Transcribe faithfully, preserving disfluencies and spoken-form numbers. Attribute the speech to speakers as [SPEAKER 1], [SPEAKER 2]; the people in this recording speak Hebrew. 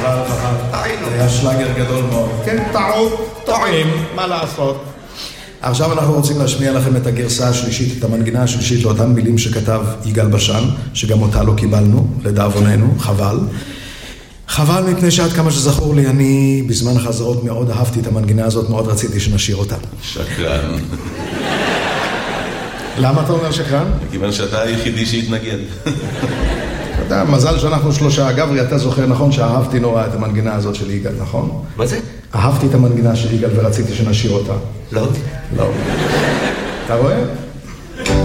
[SPEAKER 1] חבל, חבל.
[SPEAKER 2] טעינו.
[SPEAKER 1] זה היה שלאגר גדול מאוד.
[SPEAKER 2] כן, טעות, טועים, מה לעשות?
[SPEAKER 1] עכשיו אנחנו רוצים להשמיע לכם את הגרסה השלישית, את המנגינה השלישית לאותן מילים שכתב יגאל בשן, שגם אותה לא קיבלנו, לדאבוננו, חבל. חבל מפני שעד כמה שזכור לי, אני בזמן החזרות מאוד אהבתי את המנגינה הזאת, מאוד רציתי שנשיר אותה.
[SPEAKER 3] שקרן.
[SPEAKER 1] למה אתה אומר שקרן?
[SPEAKER 3] כיוון שאתה היחידי שהתנגד.
[SPEAKER 1] אתה יודע, מזל שאנחנו שלושה. גברי, אתה זוכר נכון שאהבתי נורא את המנגינה הזאת של יגאל, נכון?
[SPEAKER 2] מה זה?
[SPEAKER 1] אהבתי את המנגינה של יגאל ורציתי שנשיר אותה.
[SPEAKER 2] לא.
[SPEAKER 1] לא. אתה רואה?